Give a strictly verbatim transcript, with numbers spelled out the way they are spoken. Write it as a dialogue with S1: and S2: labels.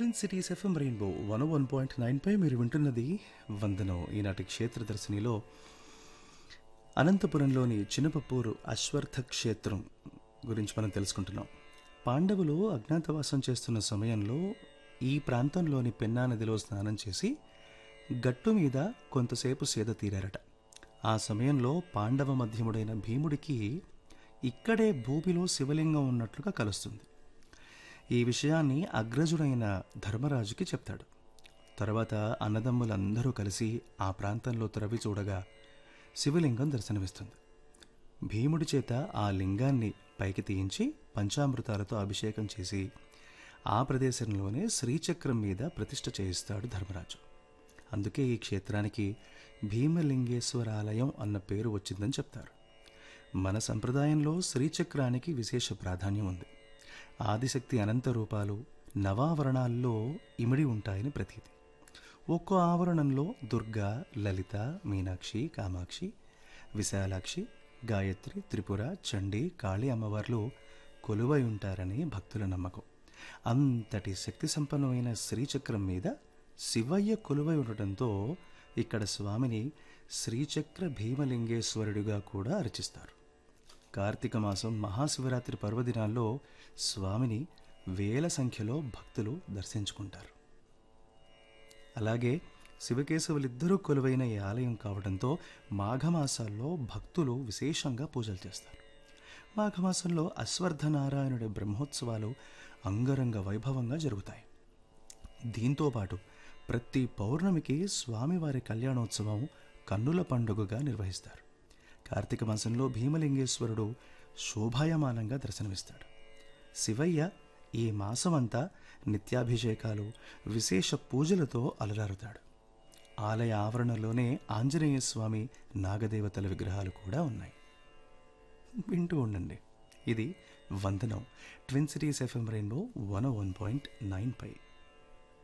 S1: Twin cities FM rainbow one one point nine పై మీరు వింటున్నది వందనం. ఈనాటి క్షేత్రదర్శినిలో అనంతపురంలోని చిన్నపప్పూరు అశ్వర్థ క్షేత్రం గురించి మనం తెలుసుకుంటున్నాం. పాండవులు అజ్ఞాతవాసం చేస్తున్న సమయంలో ఈ ప్రాంతంలోని పెన్నా నదిలో స్నానం చేసి గట్టు మీద కొంతసేపు సేద తీరారట. ఆ సమయంలో పాండవ మధ్యముడైన భీముడికి ఇక్కడే భూమిలో శివలింగం ఉన్నట్లుగా కలుస్తుంది. ఈ విషయాన్ని అగ్రజుడైన ధర్మరాజుకి చెప్తాడు. తర్వాత అన్నదమ్ములందరూ కలిసి ఆ ప్రాంతంలో త్రవ్వి చూడగా శివలింగం దర్శనమిస్తుంది. భీముడి చేత ఆ లింగాన్ని పైకి తీయించి పంచామృతాలతో అభిషేకం చేసి ఆ ప్రదేశంలోనే శ్రీచక్రం మీద ప్రతిష్ఠ చేయిస్తాడు ధర్మరాజు. అందుకే ఈ క్షేత్రానికి భీమలింగేశ్వరాలయం అన్న పేరు వచ్చిందని చెప్తారు. మన సంప్రదాయంలో శ్రీచక్రానికి విశేష ప్రాధాన్యం ఉంది. ఆదిశక్తి అనంత రూపాలు నవావరణాల్లో ఇమిడి ఉంటాయని ప్రతీతి. ఒక్కో ఆవరణంలో దుర్గా, లలిత, మీనాక్షి, కామాక్షి, విశాలాక్షి, గాయత్రి, త్రిపుర, చండీ, కాళీ అమ్మవార్లు కొలువై ఉంటారని భక్తుల నమ్మకం. అంతటి శక్తి సంపన్నమైన శ్రీచక్రం మీద శివయ్య కొలువై ఉండటంతో ఇక్కడ స్వామిని శ్రీచక్ర భీమలింగేశ్వరుడిగా కూడా అర్చిస్తారు. కార్తీక మాసం మహాశివరాత్రి పర్వదినాల్లో స్వామిని వేల సంఖ్యలో భక్తులు దర్శించుకుంటారు. అలాగే శివకేశవులిద్దరూ కొలువైన ఈ ఆలయం కావడంతో మాఘమాసాల్లో భక్తులు విశేషంగా పూజలు చేస్తారు. మాఘమాసంలో అశ్వర్థనారాయణుడి బ్రహ్మోత్సవాలు అంగరంగ వైభవంగా జరుగుతాయి. దీంతోపాటు ప్రతి పౌర్ణమికి స్వామివారి కళ్యాణోత్సవం కన్నుల పండుగగా నిర్వహిస్తారు. కార్తీక మాసంలో భీమలింగేశ్వరుడు శోభాయమానంగా దర్శనమిస్తాడు. శివయ్య ఈ మాసమంతా నిత్యాభిషేకాలు, విశేష పూజలతో అలరారుతాడు. ఆలయ ఆవరణలోనే ఆంజనేయ స్వామి, నాగదేవతల విగ్రహాలు కూడా ఉన్నాయి. వింటూ ఉండండి. ఇది వందనం twin cities FM rainbow one one point nine పై.